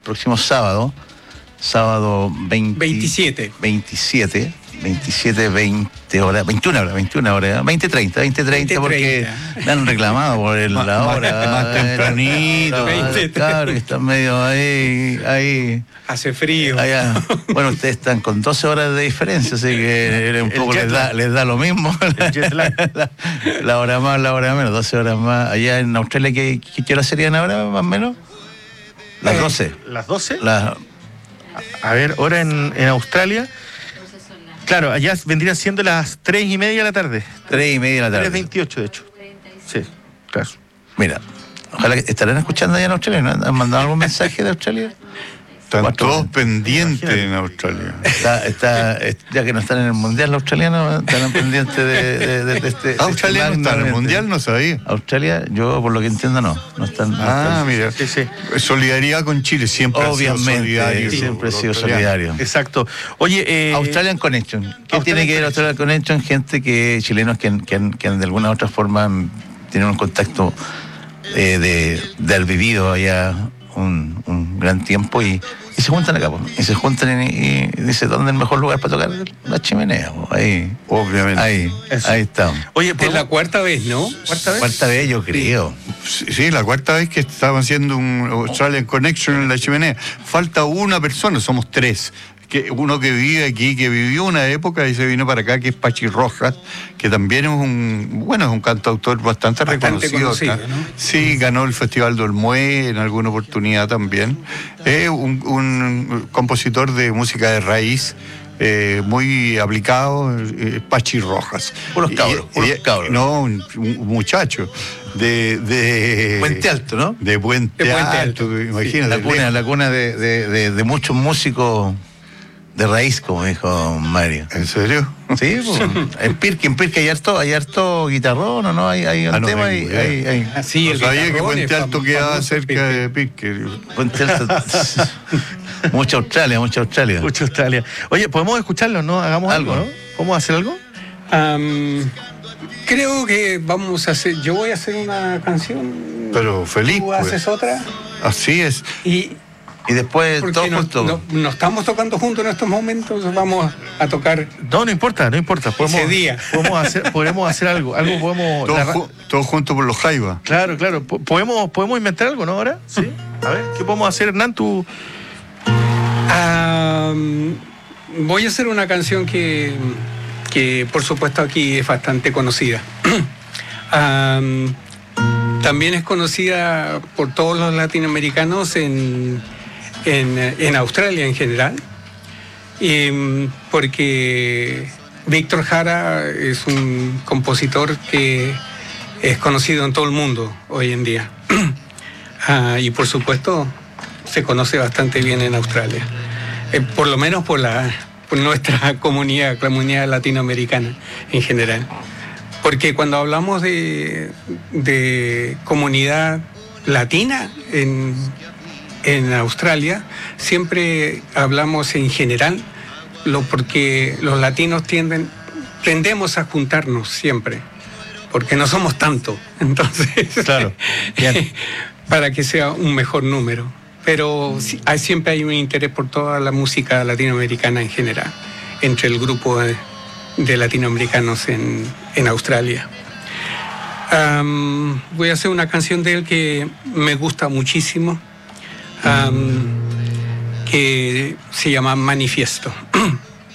próximo sábado, sábado 27. 20 horas, 21 horas, 20:30, porque me han reclamado por la hora. Más tempranito. Claro, que están medio ahí. Hace frío. Allá. Bueno, ustedes están con 12 horas de diferencia, así que un poco les da lo mismo. La hora más, la hora menos, 12 horas más. Allá en Australia, ¿qué hora serían ahora, más o menos? Las 12. ¿Las 12? A ver, hora en Australia. Claro, allá vendrían siendo las 3:30 de la tarde. 3:30 de la tarde. 3:28, de hecho. Sí, claro. Mira, ojalá que estarán escuchando allá en Australia, ¿no? ¿Han mandado algún mensaje de Australia? Están todos pendientes en Australia. Ya que no están en el Mundial los australianos, están pendientes de este... Australia no está en el Mundial, no sabía. Australia, yo por lo que entiendo no están. Mira, sí. Solidaridad con Chile, siempre obviamente, ha sido solidario. Siempre ha sido solidario. Exacto. Oye, Australian Connection. ¿Qué tiene que ver Australian Connection? Chilenos que de alguna u otra forma tienen un contacto de haber vivido allá un gran tiempo y se juntan acá, y se juntan y dice, ¿dónde es el mejor lugar para tocar? La Chimenea, ahí. Obviamente. Ahí estamos. Oye, es la cuarta vez, ¿no? Cuarta vez, yo creo. Sí, la cuarta vez que estaban haciendo un Australian Connection en la Chimenea. Falta una persona, somos tres. Uno que vive aquí, que vivió una época y se vino para acá, que es Pachi Rojas, que también es un cantautor bastante reconocido conocido, acá. ¿no? Sí, ganó el Festival de Olmué en alguna oportunidad también. Es un compositor de música de raíz, muy aplicado, Pachi Rojas. Puros cabros. No, un muchacho de Puente Alto, ¿no? De Puente Alto, imagínate. La cuna de muchos músicos de raíz, como dijo Mario. ¿En serio? Sí, pues, en Pirque hay harto guitarrón, ¿o no? Hay un tema hay. Sí, el sabía que Puente Alto quedaba cerca de Pirque. Puente Alto. Mucha Australia. Oye, podemos escucharlo, ¿no? Hagamos algo, ¿no? ¿Podemos hacer algo? Creo que vamos a hacer. Yo voy a hacer una canción. Pero feliz. ¿Tú haces otra? Así es. Y después todos juntos. No estamos tocando juntos en estos momentos, vamos a tocar. No importa. Ese día. Podemos hacer algo. Todos juntos por los Jaivas. Claro. ¿Podemos inventar algo, no? Ahora, sí. A ver, ¿qué podemos hacer, Hernán? Tú. Voy a hacer una canción que por supuesto aquí es bastante conocida. También es conocida por todos los latinoamericanos en Australia en general, porque Víctor Jara es un compositor que es conocido en todo el mundo hoy en día. Y por supuesto se conoce bastante bien en Australia, por lo menos por nuestra comunidad latinoamericana en general. Porque cuando hablamos de comunidad latina en Australia, siempre hablamos en general, porque los latinos tendemos a juntarnos siempre, porque no somos tanto, entonces, claro, bien. Para que sea un mejor número. Pero siempre hay un interés por toda la música latinoamericana en general, entre el grupo de latinoamericanos en Australia. Voy a hacer una canción de él que me gusta muchísimo, que se llama Manifiesto.